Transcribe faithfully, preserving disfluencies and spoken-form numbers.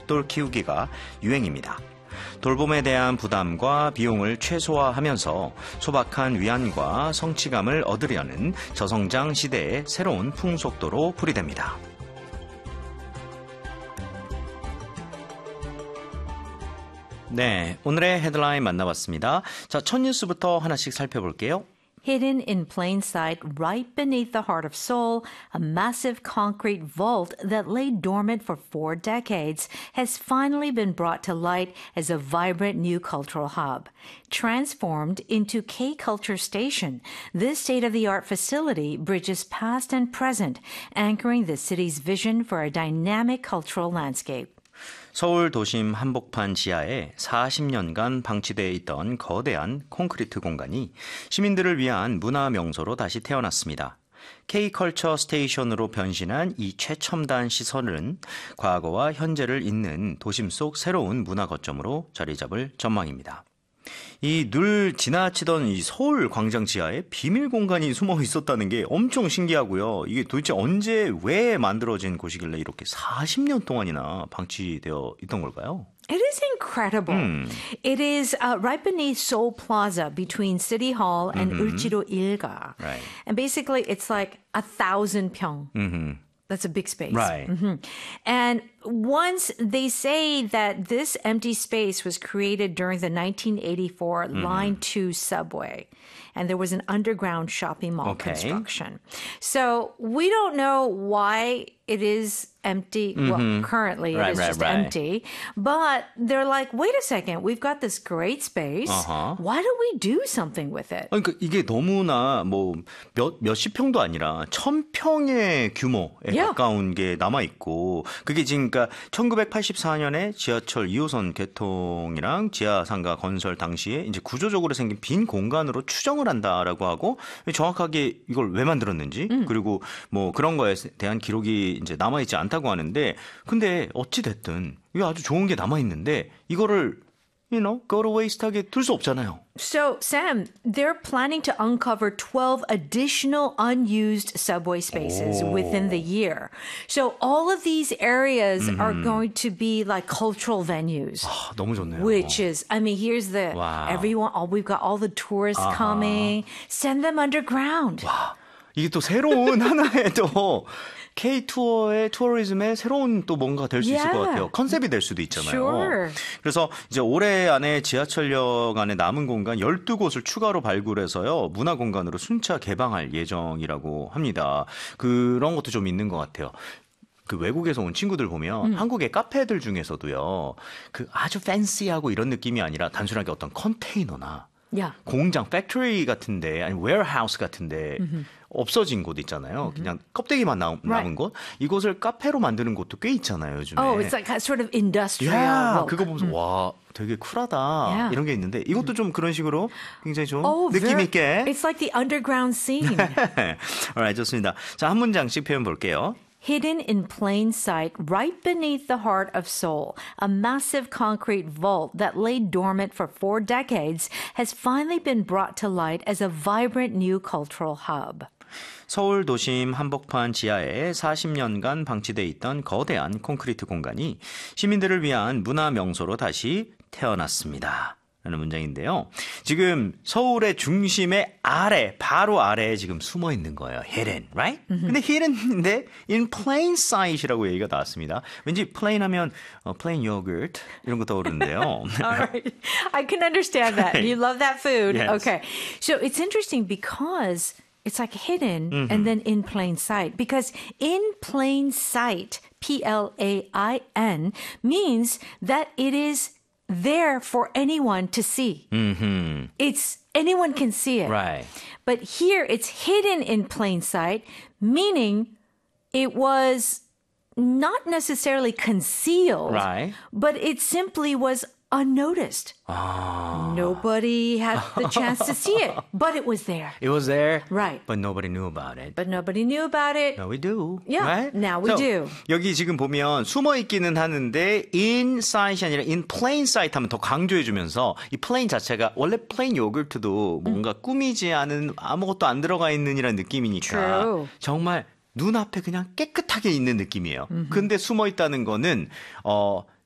벽돌 키우기가 유행입니다. 돌봄에 대한 부담과 비용을 최소화하면서 소박한 위안과 성취감을 얻으려는 저성장 시대의 새로운 풍속도로 풀이됩니다. 네, 오늘의 헤드라인 만나봤습니다. 자, 첫 뉴스부터 하나씩 살펴볼게요. Hidden in plain sight right beneath the heart of Seoul, a massive concrete vault that lay dormant for four decades has finally been brought to light as a vibrant new cultural hub. Transformed into K-Culture Station, this state-of-the-art facility bridges past and present, anchoring the city's vision for a dynamic cultural landscape. 서울 도심 한복판 지하에 사십 년간 방치되어 있던 거대한 콘크리트 공간이 시민들을 위한 문화 명소로 다시 태어났습니다. K-컬처 스테이션으로 변신한 이 최첨단 시설은 과거와 현재를 잇는 도심 속 새로운 문화 거점으로 자리 잡을 전망입니다. 이 늘 지나치던 이 서울 광장 지하에 비밀 공간이 숨어 있었다는 게 엄청 신기하고요. 이게 도대체 언제 왜 만들어진 곳이길래 이렇게 사십 년 동안이나 방치되어 있던 걸까요? It is incredible. Mm. It is uh, right beneath Seoul Plaza between City Hall and mm-hmm. Ulchido Ilga. Right. And basically it's like a thousand pyeong. Mm-hmm. That's a big space. Right. Mm-hmm. And once they say that this empty space was created during the nineteen eighty-four mm-hmm. Line two subway, and there was an underground shopping mall okay. construction. So we don't know why it is empty. Mm-hmm. Well, currently right, it is right, just right. empty. But they're like, wait a second, we've got this great space. Uh-huh. Why don't we do something with it? 그러니까 이게 너무나 뭐 몇, 몇십 평도 아니라 천 평의 규모에 yeah. 가까운 게 남아있고, 그게 지금 그러니까 천구백팔십사 년에 지하철 이 호선 개통이랑 지하상가 건설 당시에 이제 구조적으로 생긴 빈 공간으로 추정을 한다라고 하고, 정확하게 이걸 왜 만들었는지 음. 그리고 뭐 그런 거에 대한 기록이 이제 남아있지 않다고 하는데, 근데 어찌 됐든 이게 아주 좋은 게 남아있는데 이거를 you know, go to waste하게 둘 수 없잖아요. So, Sam, they're planning to uncover twelve additional unused subway spaces oh. within the year. So, all of these areas mm-hmm. are going to be like cultural venues. 아, 너무 좋네요. Which is, I mean, here's the, wow. everyone, oh, we've got all the tourists uh-huh. coming. Send them underground. 와, 이게 또 새로운 하나의 또 K-투어의 투어리즘의 새로운 또 뭔가 될 수 yeah. 있을 것 같아요. 컨셉이 될 수도 있잖아요. Sure. 그래서 이제 올해 안에 지하철역 안에 남은 공간 열두 곳을 추가로 발굴해서요. 문화공간으로 순차 개방할 예정이라고 합니다. 그런 것도 좀 있는 것 같아요. 그 외국에서 온 친구들 보면 음. 한국의 카페들 중에서도요. 그 아주 팬시하고 이런 느낌이 아니라 단순하게 어떤 컨테이너나 yeah. 공장, 팩토리 같은데 아니 웨어하우스 같은데 mm-hmm. 없어진 곳 있잖아요. Mm-hmm. 그냥 껍데기만 남, right. 남은 곳. 이곳을 카페로 만드는 곳도 꽤 있잖아요, 요즘에. Oh, it's like a sort of industrial. Yeah, look. 그거 보면서 mm. 와, 되게 쿨하다. Yeah. 이런 게 있는데 이것도 좀 그런 식으로 굉장히 좀 oh, 느낌 very, 있게. It's like the underground scene. Alright, 좋습니다. 자, 한 문장씩 표현 볼게요. Hidden in plain sight right beneath the heart of Seoul, a massive concrete vault that lay dormant for four decades has finally been brought to light as a vibrant new cultural hub. 서울 도심 한복판 지하에 사십 년간 방치돼 있던 거대한 콘크리트 공간이 시민들을 위한 문화 명소로 다시 태어났습니다. 라는 문장인데요. 지금 서울의 중심의 아래, 바로 아래에 지금 숨어 있는 거예요. hidden, right? Mm-hmm. 근데 hidden인데 in plain sight이라고 얘기가 나왔습니다. 왠지 plain 하면 어, plain yogurt 이런 거 떠오르는데요. All right. I can understand that. You love that food. Yes. Okay. So it's interesting because it's like hidden mm-hmm. and then in plain sight. Because in plain sight, P L A I N, means that it is there for anyone to see. Mm-hmm. It's anyone can see it. Right. But here it's hidden in plain sight, meaning it was not necessarily concealed, right. but it simply was unnoticed. Ah. Nobody had the chance to see it, but it was there. It was there, right? But nobody knew about it. But nobody knew about it. Now we do. Yeah, right? now we so, do. 여기 지금 보면 숨어 있기는 하는데 in sight이 아니라 in plain sight 하면 더 강조해주면서 이 plain 자체가 원래 plain 요구르트도 뭔가 음. 꾸미지 않은 아무것도 안 들어가 있는이라는 느낌이니까 True. 정말 눈앞에 그냥 깨끗하게 있는 느낌이에요. Mm-hmm. 근데 숨어 있다는 거는 어.